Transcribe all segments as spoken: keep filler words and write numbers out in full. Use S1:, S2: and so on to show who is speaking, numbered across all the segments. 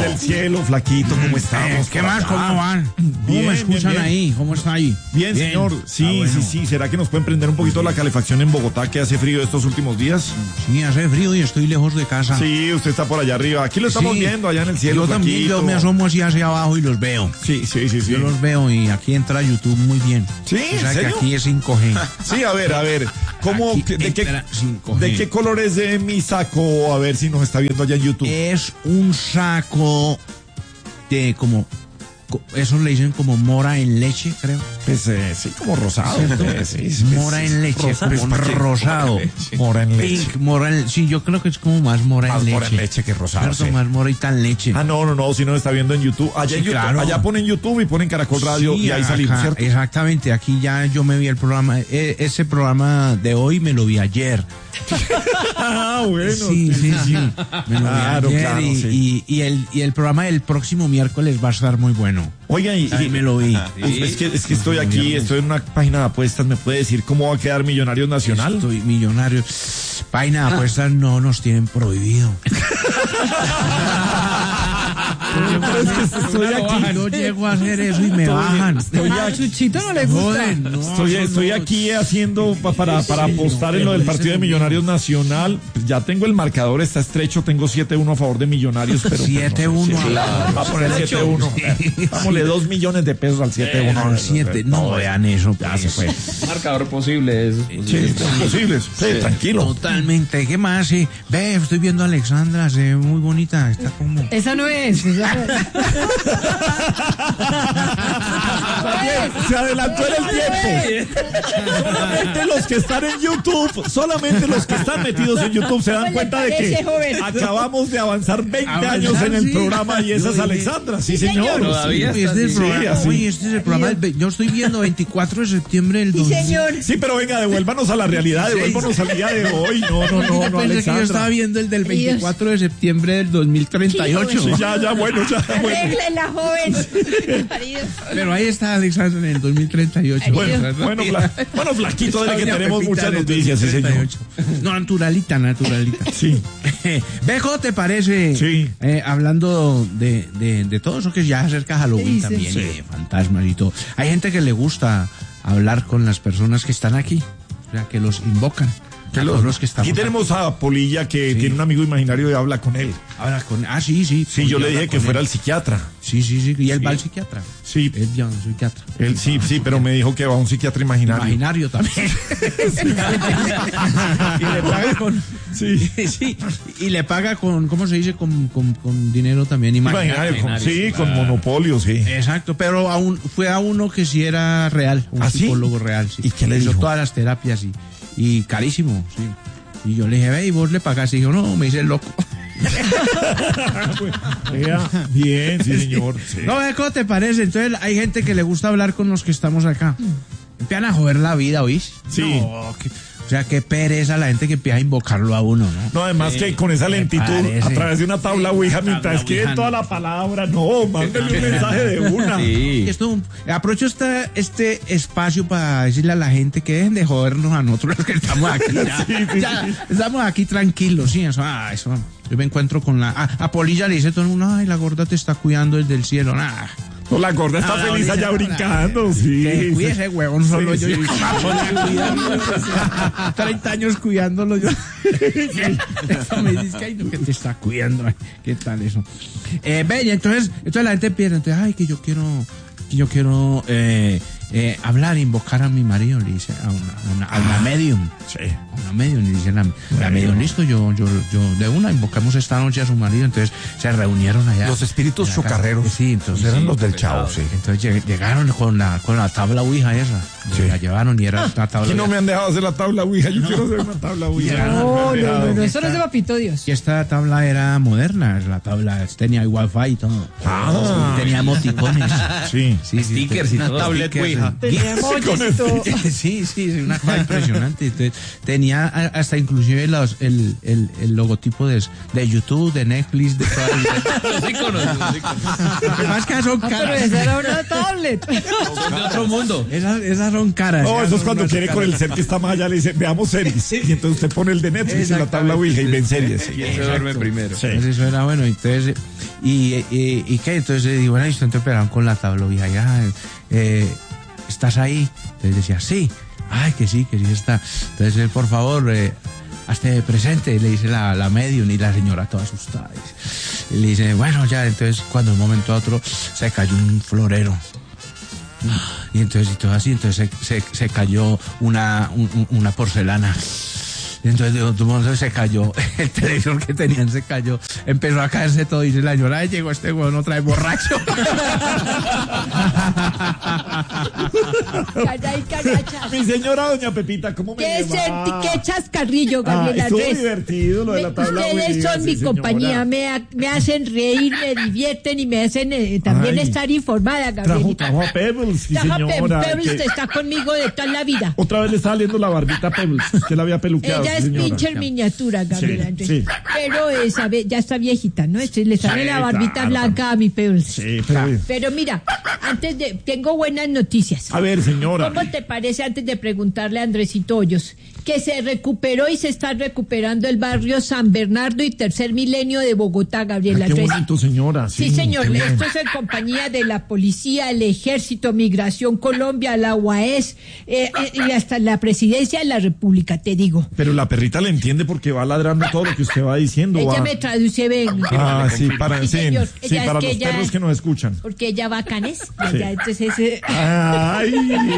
S1: el cielo, flaquito, ¿cómo estamos?
S2: ¿Qué más? ¿Cómo van? ¿Cómo
S1: Bien,
S2: me escuchan
S1: bien, bien.
S2: ahí? ¿Cómo está ahí?
S1: Bien,
S2: Bien.
S1: señor. Sí,
S2: Ah, bueno.
S1: sí, sí. ¿Será que nos pueden prender un poquito la calefacción en Bogotá, que hace frío estos últimos días?
S2: Sí, hace frío y estoy lejos de casa.
S1: Sí, usted está por allá arriba. Aquí lo estamos
S2: Sí.
S1: viendo, allá en el cielo,
S2: Yo también,
S1: flaquito.
S2: yo me asomo así hacia abajo y los veo.
S1: Sí, sí, sí, sí.
S2: Yo los veo y aquí entra YouTube muy bien.
S1: Sí,
S2: O
S1: ¿en
S2: sea que
S1: serio?
S2: aquí es cinco G.
S1: Sí, a ver, a ver. ¿Cómo,
S2: Aquí
S1: que- de, qué,
S2: entra cinco G.
S1: ¿De qué color es de mi saco? A ver si nos está viendo allá en YouTube.
S2: Es un saco de como... co- Eso le dicen como mora en leche, creo.
S1: Pues, eh, sí, como rosado.
S2: ¿Cierto?
S1: eh, sí, sí,
S2: Mora
S1: sí,
S2: en leche,
S1: rosado.
S2: como
S1: Pues, ¿para qué?
S2: rosado.
S1: Mora en leche.
S2: Pink, mora en, sí, yo creo que es como más mora
S1: Más
S2: en leche.
S1: mora en leche que rosado,
S2: ¿Cierto?
S1: sí.
S2: Más morita en leche.
S1: Ah, no, no, no, si no está viendo en YouTube. Allá,
S2: Sí,
S1: en YouTube,
S2: claro.
S1: allá ponen YouTube y ponen Caracol Radio
S2: Sí,
S1: y ahí
S2: acá,
S1: salimos, ¿cierto?
S2: Exactamente, aquí ya yo me vi el programa, e- ese programa de hoy me lo vi ayer.
S1: Ah, bueno.
S2: Sí, sí, sí. Me lo
S1: Claro,
S2: vi ayer
S1: claro,
S2: y,
S1: sí.
S2: y, y el, y el programa del próximo miércoles va a estar muy bueno.
S1: Oiga, y,
S2: Ahí
S1: y-
S2: me lo vi.
S1: Uf, es que, es que estoy aquí, estoy en una página de apuestas. ¿Me puede decir cómo va a quedar Millonarios Nacional?
S2: Estoy millonario. Página de apuestas no nos tienen prohibido.
S1: Pero es que estoy aquí.
S2: Yo llego a hacer eso y me bajan.
S1: Estoy
S3: A
S1: aquí.
S3: Chuchito no le gusta.
S2: Joden, no,
S1: Estoy,
S2: eso
S1: estoy
S2: no-
S1: aquí haciendo pa- para, para
S2: Sí,
S1: apostar
S2: no,
S1: en lo del
S2: pero
S1: partido de
S2: ese
S1: Millonarios Nacional. Pues ya tengo el marcador, está estrecho, tengo siete uno a favor de Millonarios, pero pues,
S2: siete uno.
S1: no sé, sí, claro, va a poner siete uno. Dámosle dos millones de pesos al siete uno.
S2: Al siete. No, vean eso.
S1: Ya se
S2: pues.
S1: fue.
S4: Marcador posible, eso.
S1: Sí, es posible. Sí, tranquilo.
S2: Totalmente. ¿Qué más? Sí. Ve, estoy viendo a Alexandra, se ve muy bonita. Está como...
S3: Esa no es. esa no es.
S1: Se adelantó en el tiempo. Solamente los que están en YouTube, solamente los que están metidos en YouTube se dan
S3: ¿Cómo le
S1: cuenta de que
S3: parece, joven?
S1: acabamos de avanzar veinte
S2: Avanzar,
S1: años en el
S2: sí.
S1: programa y esa es
S2: Yo dije-
S1: Alexandra, sí señor.
S4: Todavía
S2: Oye,
S4: está
S2: este es el
S4: así.
S2: programa,
S1: Sí, así.
S2: oye, este es el programa del ve- yo estoy viendo veinticuatro de septiembre del
S3: Sí,
S2: dos mil.
S3: señor.
S1: Sí, pero venga, devuélvanos a la realidad, devuélvanos al día de hoy. No, no, no, no,
S2: Pensé que yo
S1: Alexandra.
S2: estaba viendo el del veinticuatro de septiembre del dos mil treinta y ocho.
S1: Sí, ya, ya, bueno, ya, bueno.
S3: Arréglenla, joven. Marido.
S2: Pero ahí está Alexandra en el dos mil treinta y ocho.
S3: Bueno,
S1: Bueno, fla- bueno, flaquito, dile que
S2: Doña
S1: tenemos
S2: Pepita
S1: muchas
S2: del
S1: noticias, sí, señor.
S2: dos mil treinta y ocho. No, naturalita, naturalita.
S1: Sí.
S2: Ve, ¿cómo te parece?
S1: Sí.
S2: Eh, hablando de, de, de todo eso que ya acerca Halloween
S3: Sí, sí.
S2: también,
S1: Sí.
S2: y de fantasmas y todo. Hay gente que le gusta hablar con las personas que están aquí, o sea, que los invocan.
S1: Que
S2: a
S1: los-
S2: todos los que estamos
S1: Aquí tenemos a Polilla que tiene un amigo imaginario y habla con él.
S2: Ahora con, ah, sí, sí.
S1: Sí,
S2: pues
S1: yo le
S2: habla
S1: dije que
S2: con
S1: fuera
S2: él.
S1: al psiquiatra.
S2: Sí, sí, sí. Y él
S1: Sí.
S2: va al psiquiatra.
S1: Sí,
S2: Él ya es un psiquiatra.
S1: él sí, sí, pero me dijo que va a un psiquiatra imaginario.
S2: Imaginario también. y le paga con.
S1: Sí.
S2: Sí, y le paga con, ¿cómo se dice? Con, con, con dinero también imaginario.
S1: Imaginario, con- sí, con monopolio, sí.
S2: Exacto, pero a un- fue a uno que sí era real, un
S1: ¿Ah, sí?
S2: psicólogo real. Sí.
S1: ¿Y qué le
S2: hizo
S1: dijo?
S2: todas las terapias y, y carísimo, sí. Y yo le dije, ve, ¿y vos le pagaste? Y dijo, no, me hice el loco.
S1: Vea, bien, sí, señor. Sí.
S2: No, ve, ¿cómo te parece? Entonces hay gente que le gusta hablar con los que estamos acá. Empiezan a joder la vida, ¿oís?
S1: Sí.
S2: No, que- o sea, qué pereza la gente que empieza a invocarlo a uno, ¿no?
S1: No, además que con esa lentitud,
S2: parece.
S1: a través de una tabla Ouija, mientras
S2: tabla
S1: escriben
S2: Ouija,
S1: toda
S2: no.
S1: la palabra, no, mándale un mensaje de una.
S4: Sí.
S2: Esto, aprovecho este, este espacio para decirle a la gente que dejen de jodernos a nosotros los que estamos aquí. Ya,
S1: Sí, sí,
S2: ya
S1: sí.
S2: estamos aquí tranquilos, sí, eso, ah, eso. Yo me encuentro con la. A, a Polilla le dice todo el mundo, ay, la gorda te está cuidando desde el cielo. Nah.
S1: No, la gorda está
S2: Ah, la
S1: feliz
S2: gorda
S1: allá
S2: está-
S1: brincando, sí.
S2: Que cuide ese huevón solo
S1: Sí,
S2: yo.
S1: sí.
S2: treinta años cuidándolo yo. Eso me dice que, ay, no, que te está cuidando. ay, ¿Qué tal eso? Eh, ve, y entonces, entonces la gente piensa, entonces, ay, que yo quiero, que yo quiero eh, eh, hablar, invocar a mi marido, le dice a una, a una, a una medium.
S1: Sí.
S2: A una medium, le dice la, la medium, listo, yo, yo, yo, de una, invocamos esta noche a su marido, entonces se reunieron allá.
S1: Los espíritus
S2: en la casa.
S1: chocarreros.
S2: Sí, entonces.
S1: Eran los del Chavo, sí.
S2: Entonces lleg- llegaron con la, con la tabla Ouija esa.
S1: Sí.
S2: La llevaron y era una tabla
S1: Aquí no
S2: Ouija.
S1: me han dejado hacer la tabla Ouija, yo quiero hacer una tabla Ouija.
S2: Ya.
S3: No,
S1: me han
S3: no, no, no,
S1: dejado.
S3: eso no es de papito Dios.
S2: Y esta tabla era moderna, la tabla tenía wifi y todo.
S1: Ah.
S2: Tenía emoticones.
S1: Sí.
S2: Sí, sí,
S4: Stickers y
S2: una
S4: todo.
S2: tablet
S4: Stickers.
S2: Ouija.
S3: Tenía emojis y todo.
S2: Sí, sí, sí, una cosa impresionante. Entonces, tenía a- hasta inclusive los, el, el, el logotipo de, de YouTube, de Netflix, de todas las...
S4: Los íconos, los íconos.
S2: Lo que más que son
S3: Ah, pero
S2: caras.
S3: esa era una tablet.
S4: De otro mundo.
S2: Esas, esas son son caras.
S1: No,
S2: ya
S1: eso es
S2: son
S1: cuando
S2: unas
S1: quiere con el
S2: caras.
S1: ser que está más allá, le dice, veamos series. Y entonces usted pone el de Netflix en la tabla Ouija y ven series.
S4: ¿Quién se duerme primero?
S1: Sí.
S2: Entonces eso era bueno, entonces, y, y, y qué, entonces digo, bueno, y entonces esperaban con la tabla Ouija, ya, eh, ¿estás ahí? Entonces decía, sí, ay, que sí, que sí está. Entonces, eh, por favor, eh, hazte presente, le dice la, la medium, y la señora toda asustada. Y le dice, bueno, ya, entonces cuando de un momento a otro se cayó un florero. Y entonces, y todo así, entonces se, se, se cayó una, un, una porcelana. Y entonces de otro modo se cayó, el televisor que tenían se cayó, empezó a caerse todo, y dice la señora, ay, llegó este huevón otra vez borracho.
S3: Caray, caracha.
S1: Mi señora doña Pepita, ¿cómo me
S3: Qué,
S1: le va?
S3: senti- qué chascarrillo,
S1: Ah,
S3: Gabriela
S1: estuvo
S3: Andrés.
S1: divertido lo de la tabla
S3: Ustedes
S1: Ouija,
S3: son
S1: sí,
S3: mi
S1: señora.
S3: compañía, me, ha- me hacen reír, me divierten y me hacen eh, también
S1: Ay.
S3: estar informada,
S1: Trajo,
S3: Gabrielita.
S1: trajo a Pebbles, sí,
S3: Traja
S1: señora.
S3: Pe- Pebbles
S1: que
S3: está conmigo de toda la vida.
S1: Otra vez le está saliendo la barbita a Pebbles, que la había peluqueado.
S3: Ella
S1: sí,
S3: es
S1: señora.
S3: pincher miniatura, Gabriela
S1: Sí,
S3: Andrés.
S1: sí.
S3: Pero esa ve- ya está viejita, ¿no? Este, le sale
S1: Sí,
S3: la barbita
S1: claro.
S3: blanca a mi Pebbles.
S1: Sí, pero...
S3: Pero mira, antes de, tengo buenas noticias.
S1: A ver, señora.
S3: ¿Cómo te parece, antes de preguntarle a Andresito Hoyos, que se recuperó y se está recuperando el barrio San Bernardo y Tercer Milenio de Bogotá, Gabriela
S1: Ay, qué
S3: Andrés?
S1: bonito, señora. Sí,
S3: Sí, señor,
S1: qué bien.
S3: esto es en compañía de la policía, el ejército, Migración Colombia, la U A E S eh, eh, y hasta la presidencia de la República, te digo.
S1: Pero la perrita le entiende porque va ladrando todo lo que usted va diciendo.
S3: Ella
S1: va-
S3: me traduce, ven.
S1: Ah, sí, para,
S3: Sí,
S1: sí,
S3: señor.
S1: sí,
S3: Ella es
S1: para
S3: que
S1: los
S3: ella-
S1: perros que nos escuchan.
S3: Porque ella va a Canes.
S1: Sí.
S3: ella, entonces, eh,
S1: Ay.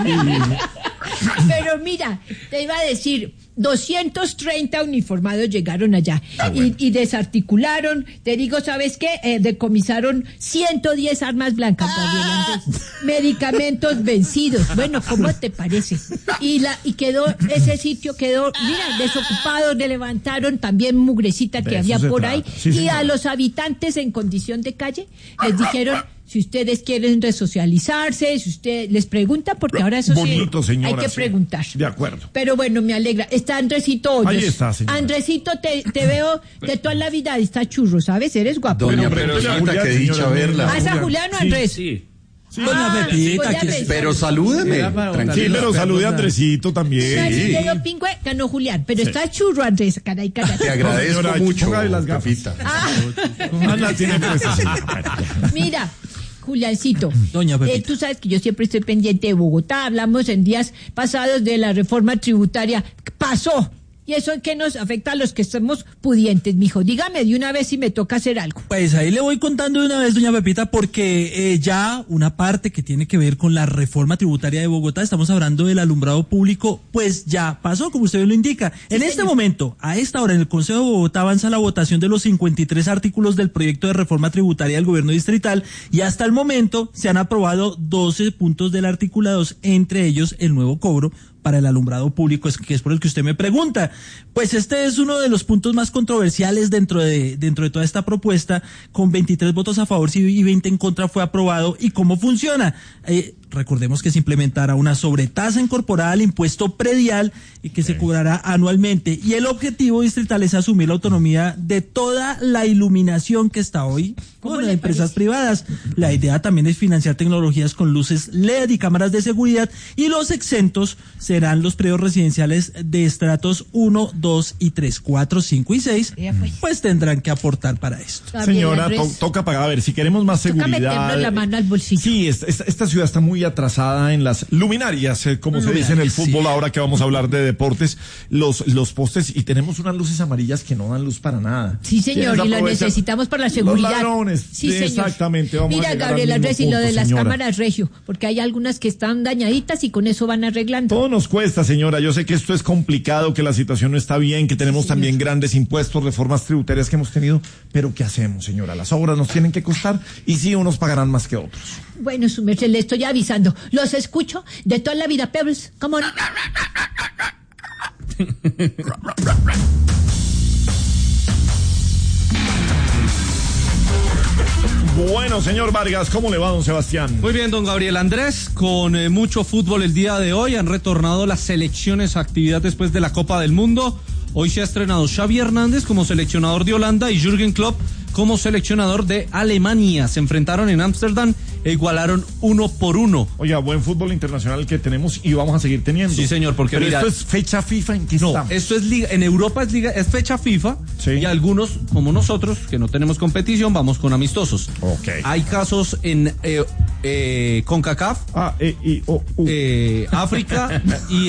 S3: pero mira, te iba a decir, doscientos treinta uniformados llegaron allá y, y desarticularon, te digo, ¿sabes qué? Eh, decomisaron ciento diez armas blancas, Gabriela Andrés, medicamentos vencidos. Bueno, ¿cómo te parece? Y la y quedó, ese sitio quedó, mira, desocupado, le levantaron también mugrecita que
S1: De eso
S3: había
S1: se
S3: por
S1: trata.
S3: ahí,
S1: Sí,
S3: y
S1: señor.
S3: a los habitantes en condición de calle les dijeron, si ustedes quieren resocializarse, si usted les pregunta, porque ahora eso
S1: Bonito,
S3: sí,
S1: señora,
S3: hay que
S1: sí.
S3: preguntar.
S1: De acuerdo.
S3: Pero bueno, me alegra. Está Andresito Hoyos.
S1: Ahí está, señora.
S3: Andresito, te, te veo de toda la vida. Está churro, ¿sabes? Eres guapo.
S5: Doña
S1: Pero
S5: Pepita,
S1: Julián,
S5: qué dicha
S1: señora,
S5: verla.
S3: ¿Ah, es a Julián o Andrés?
S4: Sí.
S5: Doña
S3: Ah,
S5: Pepita,
S3: pues ya
S5: que-
S3: me-
S5: pero salúdeme.
S2: Era para
S1: Sí,
S5: Tranquila.
S1: pero salude a Andresito
S3: Ay,
S1: también.
S3: sí, que yo pingüe, ganó Julián. Pero está churro, Andrés. Caray, caray.
S5: Te agradezco
S1: señora,
S5: mucho,
S1: póngale las gafas.
S5: Pepita.
S3: Ah,
S1: Anda, tiene precios.
S3: mira, Juliancito.
S5: Doña Pepita.
S3: eh, tú sabes que yo siempre estoy pendiente de Bogotá. Hablamos en días pasados de la reforma tributaria. Pasó. ¿Y eso en qué nos afecta a los que somos pudientes, mijo? Dígame de una vez si me toca hacer algo.
S6: Pues ahí le voy contando de una vez, doña Pepita, porque eh, ya una parte que tiene que ver con la reforma tributaria de Bogotá, estamos hablando del alumbrado público, pues ya pasó, como usted lo indica. En este momento, a esta hora, en el Consejo de Bogotá avanza la votación de los cincuenta y tres artículos del proyecto de reforma tributaria del gobierno distrital, y hasta el momento se han aprobado doce puntos del articulados, entre ellos el nuevo cobro para el alumbrado público, es que es por el que usted me pregunta. Pues este es uno de los puntos más controversiales dentro de dentro de toda esta propuesta. Con veintitrés votos a favor y veinte en contra fue aprobado. ¿Y cómo funciona? Eh, recordemos que se implementará una sobretasa incorporada al impuesto predial y que se cobrará anualmente. Y el objetivo distrital es asumir la autonomía de toda la iluminación que está hoy con las empresas privadas. La idea también es financiar tecnologías con luces L E D y cámaras de seguridad, y los exentos serán los predios residenciales de estratos uno, dos y tres, cuatro, cinco y seis,
S3: Ya, pues.
S6: pues tendrán que aportar para esto.
S3: Gabriela
S1: Señora,
S3: Andrés.
S1: to- toca pagar. A ver, si queremos más
S3: Toca
S1: seguridad.
S3: meternos la mano al bolsillo.
S1: Sí, esta, esta, esta ciudad está muy atrasada en las luminarias, eh, como se dice en el fútbol, ahora que vamos a hablar de deportes, los, los postes, y tenemos unas luces amarillas que no dan luz para nada.
S3: Sí, señor,
S1: ¿Quiénes
S3: y lo
S1: aprovechan?
S3: necesitamos para la seguridad.
S1: Los ladrones.
S3: Sí, señor.
S1: Exactamente. Vamos a
S3: Mira,
S1: llegar al
S3: Gabriela
S1: mismo
S3: Andrés, y lo
S1: punto,
S3: de las
S1: señora.
S3: cámaras regio, porque hay algunas que están dañaditas y con eso van arreglando.
S1: Todo nos cuesta, señora. Yo sé que esto es complicado, que la situación no está bien, que tenemos
S3: Sí,
S1: también
S3: señor.
S1: grandes impuestos, reformas tributarias que hemos tenido, pero ¿qué hacemos, señora? Las obras nos tienen que costar y sí, unos pagarán más que otros.
S3: Bueno, su merced, le estoy avisando. Los escucho de toda la vida, Pebbles. ¿Cómo no?
S1: Bueno, señor Vargas, ¿cómo le va, don Sebastián?
S4: Muy bien, don Gabriel Andrés, con eh, mucho fútbol el día de hoy. Han retornado las selecciones a actividad después de la Copa del Mundo. Hoy se ha estrenado Xavi Hernández como seleccionador de Holanda y Jürgen Klopp como seleccionador de Alemania. Se enfrentaron en Ámsterdam e igualaron uno por uno.
S1: Oiga, buen fútbol internacional que tenemos y vamos a seguir teniendo.
S4: Sí, señor, porque
S1: Pero
S4: mira,
S1: esto es fecha FIFA, ¿en qué
S4: no,
S1: estamos?
S4: esto es liga, en Europa es liga, es fecha FIFA,
S1: sí.
S4: Y algunos, como nosotros, que no tenemos competición, vamos con amistosos.
S1: Okay.
S4: Hay casos en eh, eh, CONCACAF,
S1: ah, eh, y, oh, uh.
S4: eh, África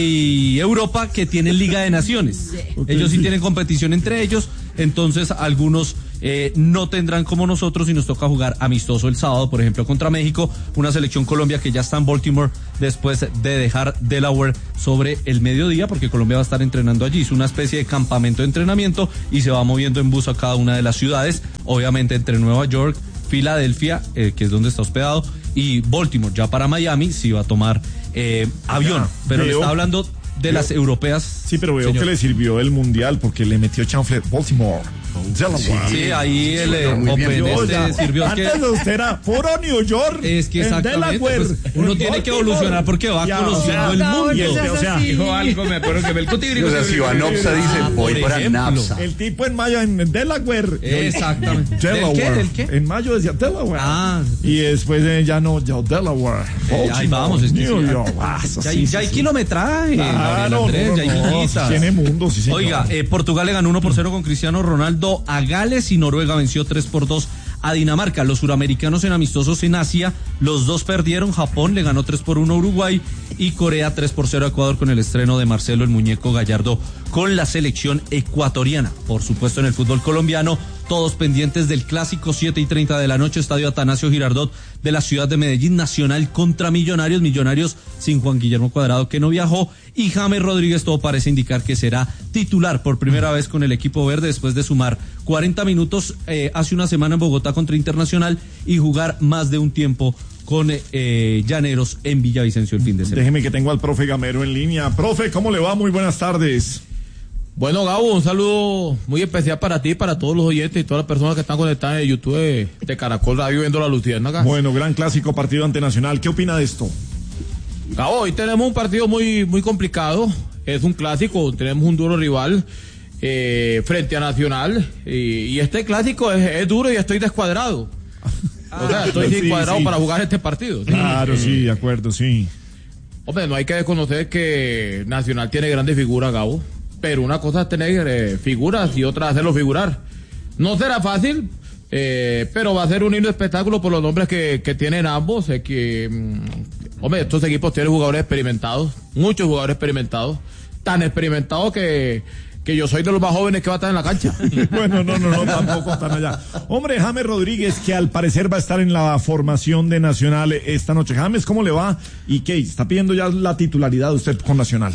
S4: y Europa que tienen Liga de Naciones.
S1: Okay,
S4: ellos sí,
S1: sí
S4: tienen competición entre ellos, entonces algunos eh, no tendrán como nosotros y nos toca jugar amistoso el sábado, por ejemplo, contra México, una selección Colombia que ya está en Baltimore después de dejar Delaware sobre el mediodía, porque Colombia va a estar entrenando allí. Es una especie de campamento de entrenamiento y se va moviendo en bus a cada una de las ciudades, obviamente entre Nueva York, Filadelfia, eh, que es donde está hospedado, y Baltimore. Ya para Miami sí va a tomar eh, avión,
S1: Ya,
S4: pero
S1: veo,
S4: le está hablando de
S1: veo,
S4: las europeas.
S1: Sí, pero veo
S4: señor.
S1: que le sirvió el mundial porque le metió chanfle Baltimore. Delaware.
S4: Sí, ahí el eh,
S1: Muy
S4: Open
S1: bien.
S4: este
S1: Ya,
S4: sirvió. Es
S1: antes
S4: que,
S1: de usted era puro New York.
S4: es que
S1: en
S4: exactamente,
S1: Delaware,
S4: pues, uno
S1: en
S4: tiene que
S1: Baltimore.
S4: evolucionar porque va
S1: Ya,
S4: conociendo
S1: o sea,
S4: el
S3: no,
S4: mundo.
S3: no seas
S1: o sea,
S3: así.
S5: Dijo algo, me acuerdo que el cutigrigo.
S7: O sea, si Vanopsa dice,
S4: Ah,
S7: voy
S4: por
S7: para
S4: ejemplo.
S7: Napsa.
S1: El tipo en mayo en Delaware.
S4: Exactamente. ¿Del
S1: Delaware.
S4: qué? ¿Del qué?
S1: En mayo decía Delaware.
S4: Ah.
S1: Y después eh, ya no, ya Delaware.
S4: Eh, ahí vamos, es que
S1: New
S4: sí.
S1: York. Ah, eso
S4: Ya,
S1: sí,
S4: hay-
S1: sí,
S4: ya hay
S1: sí.
S4: kilometraje, Gabriel
S1: Claro,
S4: Andrés,
S1: no,
S4: ya hay
S1: no,
S4: guiñitas.
S1: tiene mundo, sí, señor.
S4: Oiga, eh, Portugal le ganó uno por cero con Cristiano Ronaldo a Gales y Noruega venció tres por dos a Dinamarca. Los suramericanos en amistosos en Asia, los dos perdieron. Japón le ganó tres por uno a Uruguay y Corea tres por cero a Ecuador con el estreno de Marcelo el Muñeco Gallardo con la selección ecuatoriana. Por supuesto, en el fútbol colombiano, todos pendientes del clásico, siete y treinta de la noche, estadio Atanasio Girardot de la ciudad de Medellín, Nacional contra Millonarios, Millonarios sin Juan Guillermo Cuadrado que no viajó, y James Rodríguez todo parece indicar que será titular por primera vez con el equipo verde después de sumar cuarenta minutos eh, hace una semana en Bogotá contra Internacional y jugar más de un tiempo con eh, Llaneros en Villavicencio el fin de semana.
S1: Déjeme que tengo al profe Gamero en línea. Profe, ¿cómo le va? Muy buenas tardes.
S5: Bueno, Gabo, un saludo muy especial para ti, para todos los oyentes y todas las personas que están conectadas en YouTube de, de Caracol Radio viendo la luciérnaga.
S1: Bueno, gran clásico, partido ante Nacional. ¿Qué opina de esto?
S5: Gabo, hoy tenemos un partido muy, muy complicado. Es un clásico, tenemos un duro rival eh, frente a Nacional. Y, y este clásico es, es duro y estoy descuadrado. O sea, estoy
S1: Sí,
S5: descuadrado
S1: sí.
S5: para jugar este partido.
S1: Claro, sí, de acuerdo, sí.
S5: Hombre, no hay que desconocer que Nacional tiene grandes figuras, Gabo. Pero una cosa es tener eh, figuras y otra hacerlo figurar. No será fácil, eh, pero va a ser un lindo espectáculo por los nombres que, que tienen ambos. Eh, que, mm, hombre, estos equipos tienen jugadores experimentados, muchos jugadores experimentados, tan experimentados que, que yo soy de los más jóvenes que va a estar en la cancha.
S1: Bueno, no, no, no, tampoco están allá. Hombre, James Rodríguez, que al parecer va a estar en la formación de Nacional esta noche. James, ¿cómo le va? ¿Y qué? ¿Está pidiendo ya la titularidad usted con Nacional?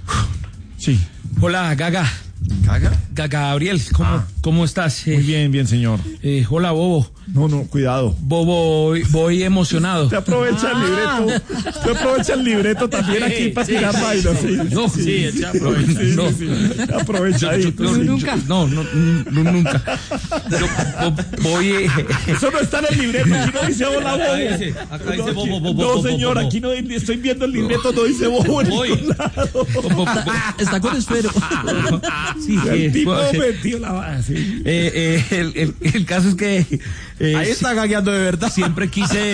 S1: Sí.
S8: Hola, Gaga.
S1: ¿Caga?
S8: Gaga Gabriel, ¿cómo,
S1: Ah.
S8: ¿cómo estás? Eh,
S1: Muy bien, bien, señor.
S8: eh, hola, Bobo.
S1: No, no, cuidado.
S8: Bobo, voy, voy emocionado.
S1: Usted aprovecha el libreto. Usted aprovecha el libreto también aquí para tirar bailos. Sí,
S8: No,
S1: sí,
S8: sí,
S1: sí,
S8: ya aprovecha.
S1: sí,
S8: No.
S1: sí, sí. Aprovecha ahí.
S8: No,
S1: Sí.
S8: nunca. No, no, no, nunca. Yo, bo- voy. eh,
S1: Eso no está en el libreto. Aquí no dice hola,
S4: Acá
S1: bobo.
S4: dice, acá dice
S1: No,
S4: bobo,
S1: aquí-
S4: bobo,
S1: no,
S4: bobo,
S1: señor,
S4: bobo.
S1: aquí no estoy viendo el libreto. No dice bobo en
S4: Voy.
S1: ningún lado.
S8: bo- bo-
S6: Está con esfero.
S8: sí,
S1: El
S8: eh,
S1: tipo
S8: bo-
S1: metió la base. Sí.
S8: Eh, eh, el, el, el caso es que eh,
S5: Ahí está gagueando de verdad.
S8: siempre quise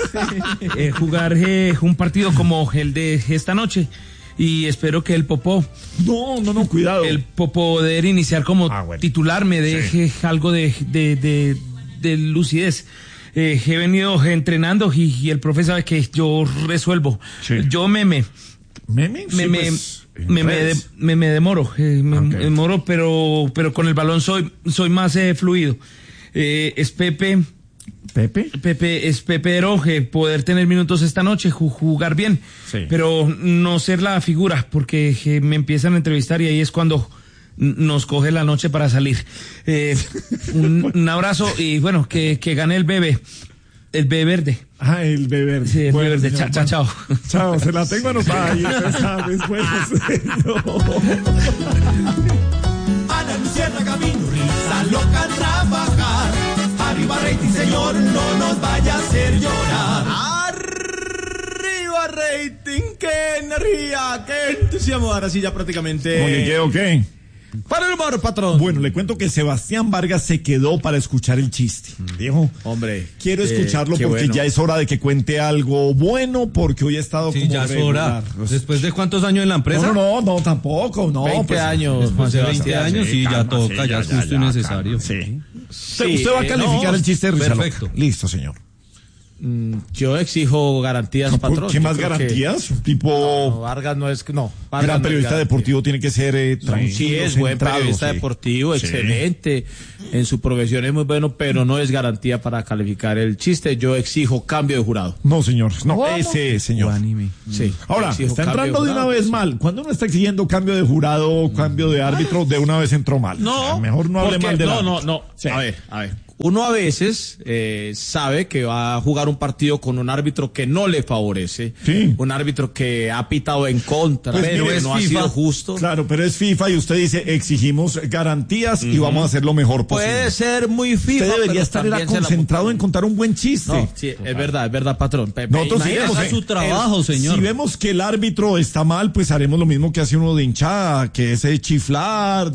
S8: eh, jugar eh, un partido como el de esta noche y espero que el Popó,
S1: No, no, no, cuidado.
S8: el Popó poder iniciar como
S1: Ah, bueno.
S8: titular me deje algo de, de, de, de lucidez. Eh, he venido entrenando y, y el profe sabe que yo resuelvo.
S1: Sí.
S8: Yo me me
S1: ¿Meme?
S8: me,
S1: Sí,
S8: me,
S1: pues, en
S8: me, me, de-
S1: redes.
S8: me, me demoro, eh, me,
S1: Ok.
S8: me demoro, pero, pero con el balón soy, soy más eh, fluido. Eh, es Pepe,
S1: ¿Pepe?
S8: Pepe, es Pepero, eh, poder tener minutos esta noche, ju- jugar bien,
S1: Sí.
S8: pero no ser la figura, porque eh, me empiezan a entrevistar y ahí es cuando n- nos coge la noche para salir. Eh, un, un abrazo y bueno, que, que gane el bebé, el bebé verde.
S1: Ah, el bebé.
S8: Sí, el
S1: Bueno,
S8: bebé verde.
S1: señor,
S8: Chao, chao,
S1: bueno. Chao, se la tengo anotada ahí. Usted sabe, bueno, señor.
S9: Ana Luciana Camino, risa loca al trabajar. Arriba rating, señor, no nos vaya a hacer llorar.
S5: Arriba rating, qué energía, qué entusiasmo. Ahora sí ya prácticamente.
S1: Oye, ¿qué o qué?
S5: Para el humor, patrón.
S1: Bueno, le cuento que Sebastián Vargas se quedó para escuchar el chiste. Dijo,
S5: Hombre.
S1: quiero
S5: eh,
S1: escucharlo
S5: qué
S1: porque
S5: bueno.
S1: ya es hora de que cuente algo bueno, porque hoy ha estado
S4: Sí,
S1: como
S4: ya es
S1: regular.
S4: hora. ¿Después de cuántos años en la empresa?
S1: No, no, no, no, tampoco, no.
S5: veinte
S1: pues,
S5: años, Juan
S4: Hace veinte
S5: Sebastián.
S4: años, sí, ya
S1: calma,
S4: toca,
S1: sí,
S4: ya es justo y necesario.
S1: calma, sí.
S5: Sí,
S1: usted va a
S5: eh,
S1: calificar
S5: no,
S1: el chiste de Risa Loca.
S4: perfecto.
S1: Listo, señor.
S5: Mm, Yo exijo garantías, patrón.
S1: ¿Qué
S5: Yo
S1: más
S5: creo que-
S1: garantías? Un tipo
S5: No, Vargas no es. No. Vargas
S1: gran
S5: no es
S1: periodista
S5: garantía.
S1: deportivo tiene que ser eh, tranquilo,
S5: Sí, es buen
S1: centrado,
S5: periodista
S1: sí.
S5: deportivo,
S1: Sí.
S5: excelente. En su profesión es muy bueno, pero no es garantía para calificar el chiste. Yo exijo cambio de jurado.
S1: No, señor. No, ese señor.
S5: Sí.
S1: Ahora,
S5: exijo
S1: está
S5: cambio
S1: entrando de una
S5: jurado.
S1: vez mal. Cuando uno está exigiendo cambio de jurado, cambio de árbitro, de una vez entró mal.
S5: No,
S1: O sea, mejor no hable
S5: porque-
S1: mal de
S5: No, no, no.
S1: Sí.
S5: A ver, a ver. Uno a veces eh, sabe que va a jugar un partido con un árbitro que no le favorece,
S1: Sí.
S5: un árbitro que ha pitado en contra,
S1: Pues
S5: pero
S1: mire,
S5: no ha
S1: es FIFA.
S5: sido justo.
S1: Claro, pero es FIFA y usted dice exigimos garantías y vamos a hacer lo mejor posible.
S5: Puede ser muy FIFA.
S1: Usted debería
S5: pero
S1: estar era
S5: también se la-
S1: concentrado en contar un buen chiste.
S5: No, sí, es verdad, es verdad, patrón. Pe- pe-
S1: Nosotros
S5: imagínese,
S1: iremos,
S4: Haga
S1: ¿eh?
S4: su trabajo, señor.
S1: Si vemos que el árbitro está mal, pues haremos lo mismo que hace uno de hinchada, que es eh, chiflar,